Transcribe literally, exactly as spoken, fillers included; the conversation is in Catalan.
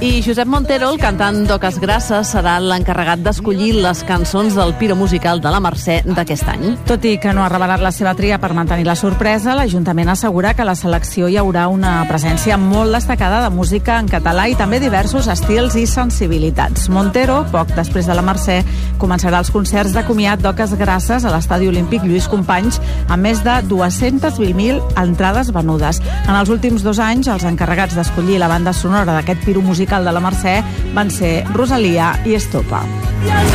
I Josep Montero, el cantant d'Oques Grasses, serà l'encarregat d'escollir les cançons del Piro Musical de la Mercè d'aquest any. Tot i que no ha revelat la seva tria per mantenir la sorpresa, l'Ajuntament assegura que a la selecció hi haurà una presència molt destacada de música en català i també diversos estils i sensibilitats. Montero, poc després de la Mercè, començarà els concerts de comiat d'Oques Grasses a l'Estadi Olímpic Lluís Companys amb més de dues-centes vint mil entrades venudes. En els últims dos anys, els encarregats d'escollir la banda sonora d'aquest Piro Musical de la Mercè van ser Rosalia i Estopa.